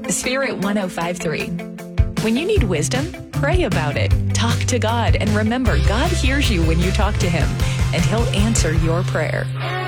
Spirit 1053. When you need wisdom, pray about it. Talk to God, and remember, God hears you when you talk to Him, and He'll answer your prayer.